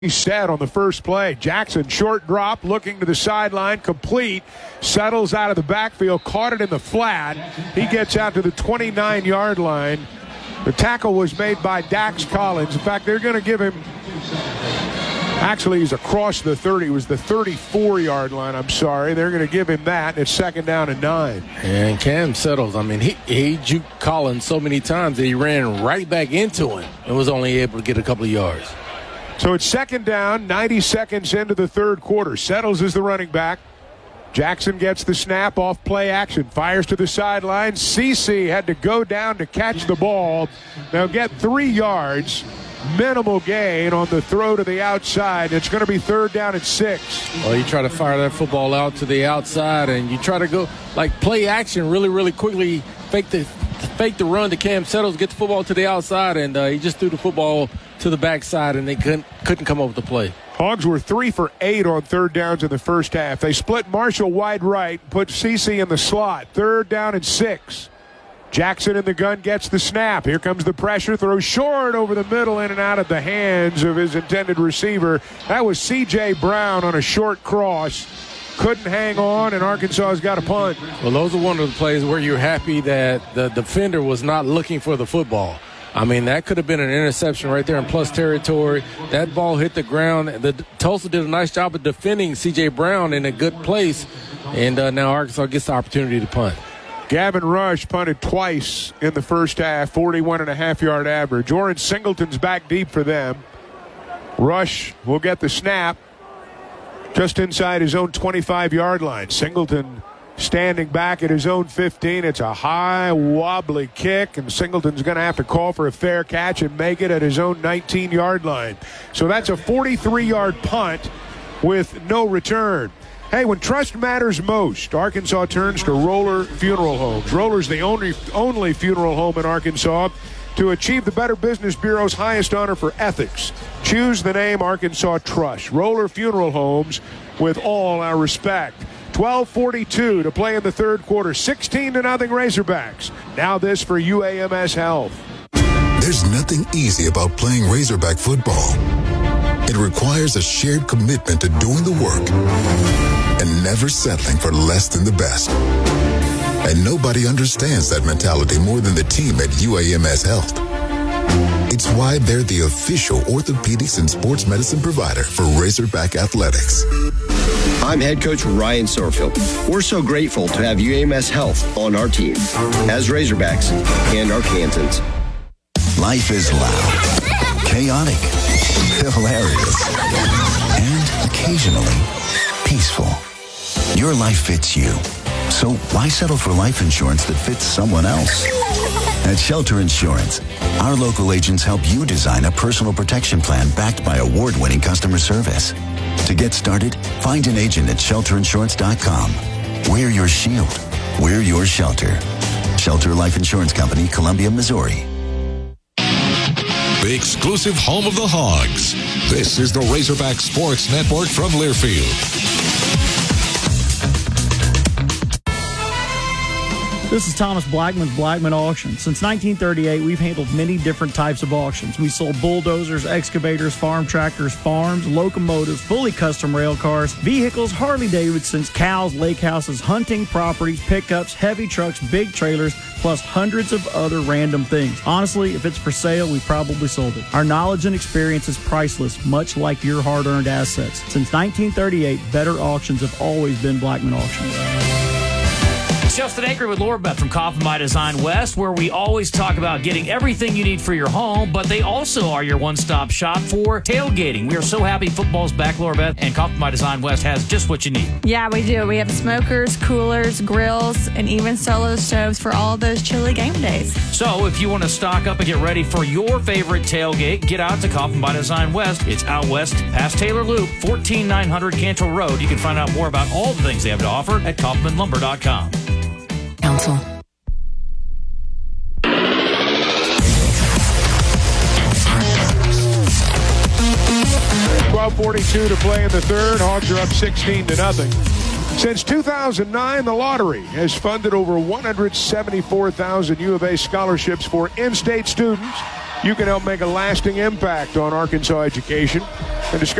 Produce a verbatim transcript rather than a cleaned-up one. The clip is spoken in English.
Set on the first play. Jackson, short drop, looking to the sideline, complete, settles out of the backfield, caught it in the flat. He gets out to the twenty-nine-yard line. The tackle was made by Dax Collins. In fact, they're going to give him, actually he's across the thirty, it was the thirty-four-yard line, I'm sorry. They're going to give him that, and it's second down and nine. And Cam settles. I mean, he, he juked Collins so many times that he ran right back into him and was only able to get a couple of yards. So it's second down, ninety seconds into the third quarter. Settles is the running back. Jackson gets the snap off play action, fires to the sideline. Cece had to go down to catch the ball. They'll get three yards, minimal gain on the throw to the outside. It's going to be third down and six. Well, you try to fire that football out to the outside, and you try to go, like, play action really, really quickly, fake the fake the run to Cam Settles, get the football to the outside, and uh, he just threw the football to the backside, and they couldn't couldn't come up with the play. Hogs were three for eight on third downs in the first half. They split Marshall wide right, put Cece in the slot. Third down and six. Jackson in the gun gets the snap. Here comes the pressure. Throws short over the middle, in and out of the hands of his intended receiver. That was C J Brown on a short cross. Couldn't hang on, and Arkansas has got a punt. Well, those are one of the plays where you're happy that the defender was not looking for the football. I mean, that could have been an interception right there in plus territory. That ball hit the ground. The Tulsa did a nice job of defending C J Brown in a good place, and uh, now Arkansas gets the opportunity to punt. Gavin Rush punted twice in the first half, forty-one and a half yard average. Oren Singleton's back deep for them. Rush will get the snap just inside his own twenty-five-yard line. Singleton standing back at his own fifteen. It's a high, wobbly kick, and Singleton's going to have to call for a fair catch and make it at his own nineteen-yard line. So that's a forty-three-yard punt with no return. Hey, when trust matters most, Arkansas turns to Roller Funeral Homes. Roller's the only, only funeral home in Arkansas to achieve the Better Business Bureau's highest honor for ethics. Choose the name Arkansas Trust. Roller Funeral Homes, with all our respect. twelve forty-two to play in the third quarter. sixteen to nothing Razorbacks. Now this for U A M S Health. There's nothing easy about playing Razorback football. It requires a shared commitment to doing the work and never settling for less than the best. And nobody understands that mentality more than the team at U A M S Health. It's why they're the official orthopedics and sports medicine provider for Razorback Athletics. I'm head coach Ryan Sorfield. We're so grateful to have U A M S Health on our team as Razorbacks and Arkansans. Life is loud, chaotic, hilarious, and occasionally peaceful. Your life fits you. So why settle for life insurance that fits someone else? At Shelter Insurance, our local agents help you design a personal protection plan backed by award-winning customer service. To get started, find an agent at shelter insurance dot com. We're your shield. We're your shelter. Shelter Life Insurance Company, Columbia, Missouri. The exclusive home of the Hogs. This is the Razorback Sports Network from Learfield. This is Thomas Blackman's Blackman Auction. Since nineteen thirty-eight, we've handled many different types of auctions. We sold bulldozers, excavators, farm tractors, farms, locomotives, fully custom rail cars, vehicles, Harley-Davidsons, cows, lake houses, hunting properties, pickups, heavy trucks, big trailers, plus hundreds of other random things. Honestly, if it's for sale, we probably sold it. Our knowledge and experience is priceless, much like your hard-earned assets. Since nineteen thirty-eight, better auctions have always been Blackman Auctions. It's Justin Acre with Laura Beth from Kaufman by Design West, where we always talk about getting everything you need for your home, but they also are your one-stop shop for tailgating. We are so happy football's back, Laura Beth, and Kaufman by Design West has just what you need. Yeah, we do. We have smokers, coolers, grills, and even solo stoves for all those chilly game days. So if you want to stock up and get ready for your favorite tailgate, get out to Kaufman by Design West. It's out west past Taylor Loop, fourteen nine hundred Cantrell Road. You can find out more about all the things they have to offer at kaufman lumber dot com. Council. twelve forty-two to play in the third. Hogs are up sixteen to nothing. Since two thousand nine, the lottery has funded over one hundred seventy-four thousand U of A scholarships for in-state students you can help make a lasting impact on Arkansas education and discover